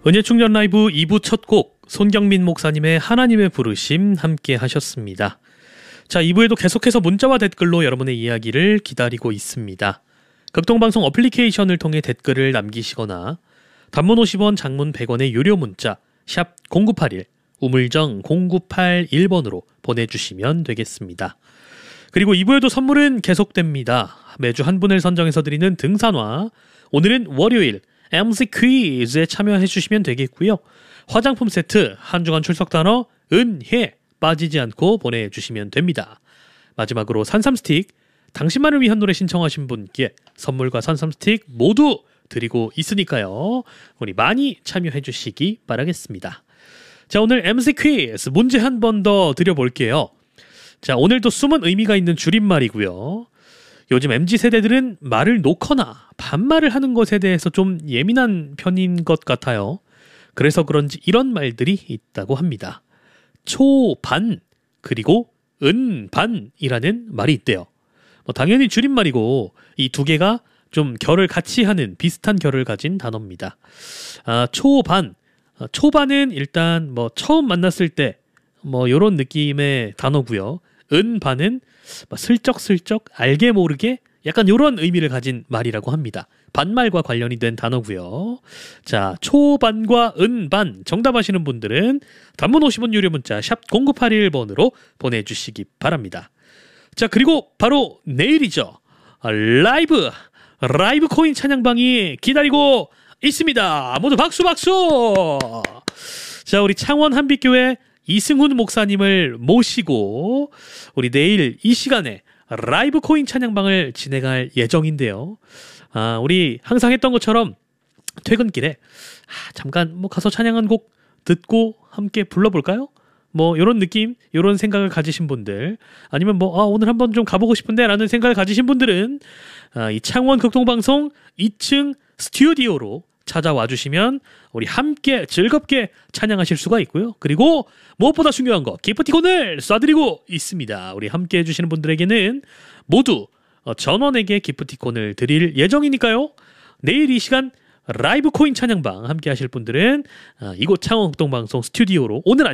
은혜충전 라이브 2부 첫 곡 손경민 목사님의 하나님의 부르심 함께 하셨습니다. 자, 2부에도 계속해서 문자와 댓글로 여러분의 이야기를 기다리고 있습니다. 극동방송 어플리케이션을 통해 댓글을 남기시거나 단문 50원, 장문 100원의 유료 문자 샵 0981 우물정 0981번으로 보내주시면 되겠습니다. 그리고 2부에도 선물은 계속됩니다. 매주 한 분을 선정해서 드리는 등산화, 오늘은 월요일 MC 퀴즈에 참여해 주시면 되겠고요. 화장품 세트, 한 주간 출석 단어 은혜 빠지지 않고 보내주시면 됩니다. 마지막으로 산삼 스틱, 당신만을 위한 노래 신청하신 분께 선물과 산삼 스틱 모두 드리고 있으니까요. 우리 많이 참여해 주시기 바라겠습니다. 자, 오늘 MC 퀴즈 문제 한 번 더 드려볼게요. 자, 오늘도 숨은 의미가 있는 줄임말이고요. 요즘 MZ세대들은 말을 놓거나 반말을 하는 것에 대해서 좀 예민한 편인 것 같아요. 그래서 그런지 이런 말들이 있다고 합니다. 초반 그리고 은반이라는 말이 있대요. 당연히 줄임말이고 이 두 개가 좀 결을 같이 하는 비슷한 결을 가진 단어입니다. 초반, 초반은 일단 처음 만났을 때 이런 느낌의 단어고요. 은반은 슬쩍슬쩍 알게 모르게 약간 이런 의미를 가진 말이라고 합니다. 반말과 관련이 된 단어고요. 자, 초반과 은반 정답 아시는 분들은 단문 50원 유료 문자 샵 0981번으로 보내주시기 바랍니다. 자, 그리고 바로 내일이죠. 라이브 코인 찬양방이 기다리고 있습니다. 모두 박수. 자, 우리 창원 한빛교회 이승훈 목사님을 모시고 우리 내일 이 시간에 라이브 코인 찬양방을 진행할 예정인데요. 우리 항상 했던 것처럼 퇴근길에 잠깐 가서 찬양 한 곡 듣고 함께 불러볼까요? 이런 느낌, 이런 생각을 가지신 분들, 아니면 오늘 한번 좀 가보고 싶은데 라는 생각을 가지신 분들은 이 창원 극동방송 2층 스튜디오로 찾아와 주시면 우리 함께 즐겁게 찬양하실 수가 있고요. 그리고 무엇보다 중요한 거 기프티콘을 쏴드리고 있습니다. 우리 함께 해주시는 분들에게는 모두 전원에게 기프티콘을 드릴 예정이니까요. 내일 이 시간 라이브 코인 찬양방 함께 하실 분들은 이곳 창원 극동방송 스튜디오로 오늘